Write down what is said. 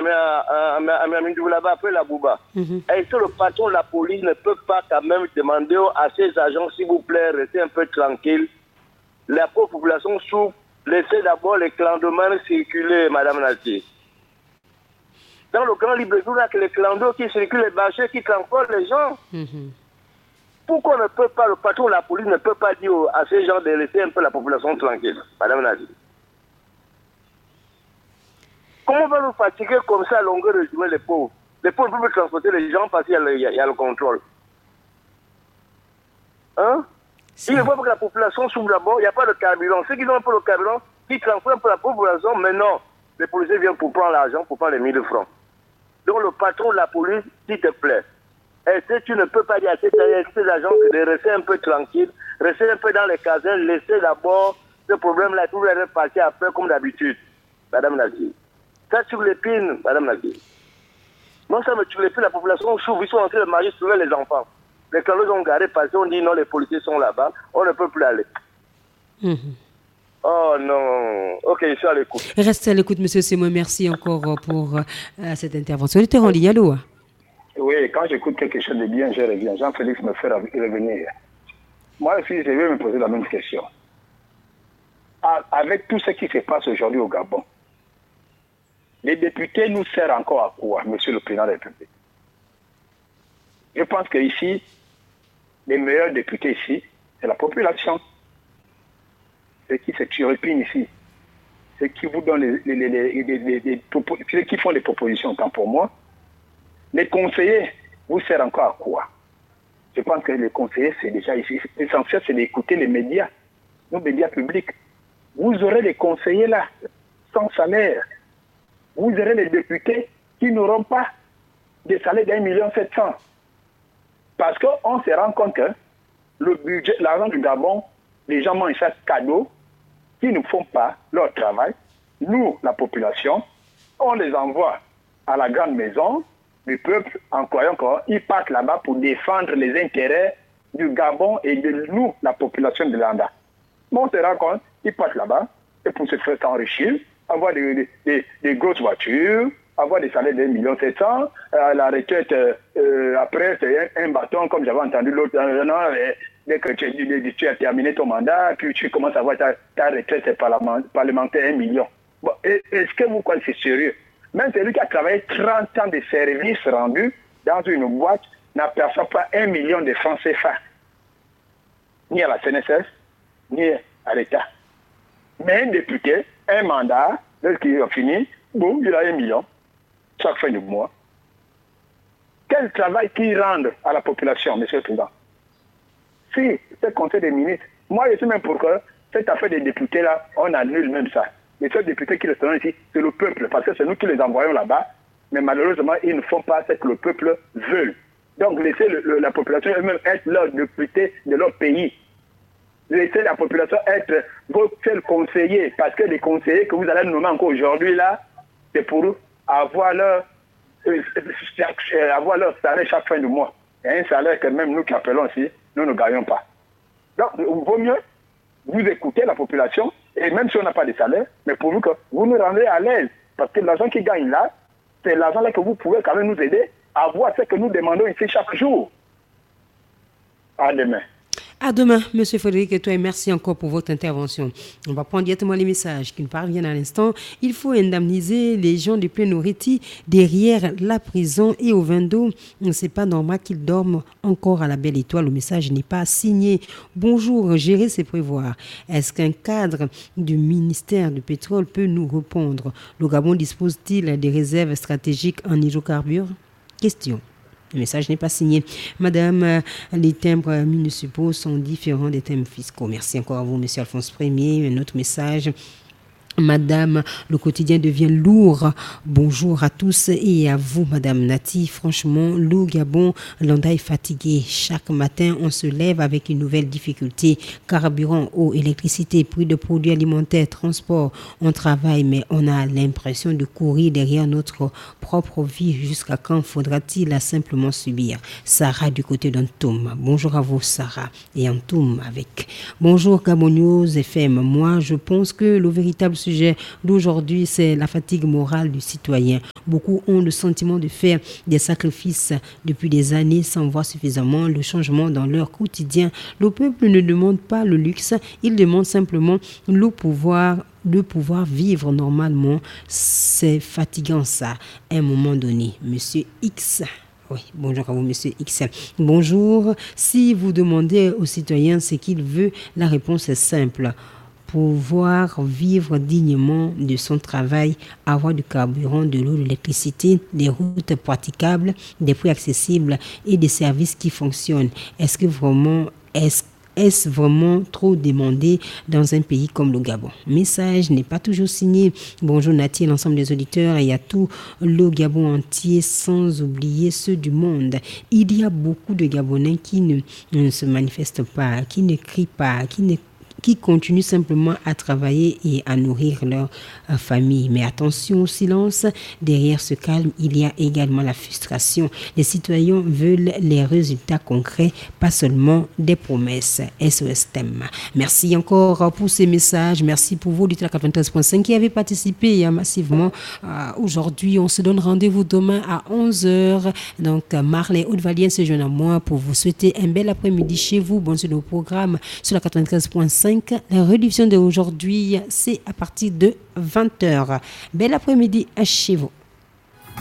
Amindou là-bas, après la Bouba. Est-ce que le patron de la police ne peut pas quand même demander à ses agents, s'il vous plaît, restez un peu tranquille. La population souffre. Laissez d'abord les clandomans circuler, Madame Nati. Dans le Grand Libreville, là, que les clandos qui circulent, les bâchers qui transportent les gens. Pourquoi ne peut pas, le patron de la police ne peut pas dire à ces gens de laisser un peu la population tranquille, Madame Nati? Comment va nous fatiguer comme ça à longueur de journée les pauvres? Les pauvres peuvent transporter les gens parce qu'il y a le contrôle. Hein? Il ne voit pas que la population s'ouvre d'abord, il n'y a pas de carburant. Ceux qui ont un peu le carburant, qui transportent un peu la population, mais non, les policiers viennent pour prendre l'argent, pour prendre les 1000 francs. Donc le patron de la police, s'il te plaît, est-ce que tu ne peux pas dire à ces agents de rester un peu tranquille, rester un peu dans les casernes, laisser d'abord ce problème-là, tout le reste passer après comme d'habitude, Madame Nati. Ça sur l'épine, Madame Nati. Non, ça me tue l'épine, la population s'ouvre, ils sont en train de marier souvent les enfants. Les clandos ont garé parce qu'on dit non, les policiers sont là-bas, on ne peut plus aller. Oh non, ok, je suis à l'écoute. Restez à l'écoute, monsieur Simon, merci encore pour cette intervention. Il était en ligne, allô? Oui, quand j'écoute quelque chose de bien, je reviens. Jean-Félix me fait revenir. Moi aussi, je vais me poser la même question. Avec tout ce qui se passe aujourd'hui au Gabon, les députés nous servent encore à quoi, monsieur le président de la République? Je pense qu'ici, les meilleurs députés ici, c'est la population. Ceux qui se turlupinent ici. Ceux qui vous donnent ceux qui font les propositions, tant pour moi. Les conseillers vous servent encore à quoi? Je pense que les conseillers, c'est déjà ici. L'essentiel, c'est d'écouter les médias, nos médias publics. Vous aurez les conseillers là, sans salaire. Vous aurez les députés qui n'auront pas des salaires d'1,7 million. Parce qu'on se rend compte que le budget, l'argent du Gabon, les gens mangent ça cadeau, qui ne font pas leur travail. Nous, la population, on les envoie à la grande maison du peuple en croyant qu'ils partent là-bas pour défendre les intérêts du Gabon et de nous, la population de l'Anda. On se rend compte qu'ils partent là-bas et pour se faire s'enrichir, avoir des grosses voitures, avoir des salaires d'1,7 million, la retraite, après, c'est un bâton, comme j'avais entendu l'autre, dès que tu as terminé ton mandat, puis tu commences à avoir ta retraite parlementaire 1 million. Bon, est-ce que vous croyez que c'est sérieux? Même celui qui a travaillé 30 ans de services rendus dans une boîte n'aperçoit pas 1 million de francs CFA. Ni à la CNSS, ni à l'État. Mais un député, un mandat, lorsqu'il a fini, boum, il a 1 million chaque fin du mois. Quel travail qu'il rende à la population, monsieur le président? Si c'est le conseil des ministres, moi je sais même pourquoi cette affaire des députés-là, on annule même ça. Les seuls députés qui resteront ici, c'est le peuple, parce que c'est nous qui les envoyons là-bas, mais malheureusement, ils ne font pas ce que le peuple veut. Donc, laissez la population eux-mêmes être leurs députés de leur pays. Laissez la population être vos seuls conseillers, parce que les conseillers que vous allez nommer encore aujourd'hui, là, c'est pour avoir leur salaire chaque fin du mois. Et un salaire que même nous qui appelons ici, nous ne gagnons pas. Donc, il vaut mieux vous écouter la population, et même si on n'a pas de salaire, mais pour vous que vous nous rendez à l'aise. Parce que l'argent qui gagne là, c'est l'argent là que vous pouvez quand même nous aider à voir ce que nous demandons ici chaque jour. À demain. À demain, M. Frédéric Etoile, merci encore pour votre intervention. On va prendre directement les messages qui nous parviennent à l'instant. Il faut indemniser les gens de Plein-Oriti derrière la prison et au Vendo. C'est pas normal qu'ils dorment encore à la Belle Étoile. Le message n'est pas signé. Bonjour, gérer c'est prévoir. Est-ce qu'un cadre du ministère du pétrole peut nous répondre? Le Gabon dispose-t-il des réserves stratégiques en hydrocarbures? Question. Le message n'est pas signé. Madame, les timbres municipaux sont différents des timbres fiscaux. Merci encore à vous, Monsieur Alphonse Premier. Un autre message. Madame, le quotidien devient lourd. Bonjour à tous et à vous, Madame Nati. Franchement, le Gabon, l'Anda est fatigué. Chaque matin, on se lève avec une nouvelle difficulté. Carburant, eau, électricité, prix de produits alimentaires, transport. On travaille, mais on a l'impression de courir derrière notre propre vie. Jusqu'à quand faudra-t-il simplement subir? Sarah du côté d'Antoum. Bonjour à vous, Sarah. Et Antoum avec. Bonjour, Gabon News FM. Moi, je pense que le véritable sujet d'aujourd'hui, c'est la fatigue morale du citoyen. Beaucoup ont le sentiment de faire des sacrifices depuis des années sans voir suffisamment le changement dans leur quotidien. Le peuple ne demande pas le luxe, il demande simplement le pouvoir vivre normalement. C'est fatigant ça, à un moment donné. Monsieur X. Oui, bonjour à vous, Monsieur X. Bonjour. Si vous demandez aux citoyens ce qu'il veut, la réponse est simple. Pouvoir vivre dignement de son travail, avoir du carburant, de l'eau, de l'électricité, des routes praticables, des prix accessibles et des services qui fonctionnent. Est-ce vraiment trop demandé dans un pays comme le Gabon? Message n'est pas toujours signé. Bonjour Nati et l'ensemble des auditeurs et à tout le Gabon entier, sans oublier ceux du monde. Il y a beaucoup de Gabonais qui ne se manifestent pas, qui ne crient pas, qui continuent simplement à travailler et à nourrir leur famille. Mais attention au silence, derrière ce calme, il y a également la frustration. Les citoyens veulent les résultats concrets, pas seulement des promesses. SOS Thème. Merci encore pour ces messages. Merci pour vous, auditeurs 93.5 qui avez participé massivement. Aujourd'hui, on se donne rendez-vous demain à 11h. Donc, Marley Haute-Valienne se joint à moi pour vous souhaiter un bel après-midi chez vous. Bon, c'est le programme sur la 93.5. La rediffusion d'aujourd'hui, c'est à partir de 20h. Bel après-midi chez vous.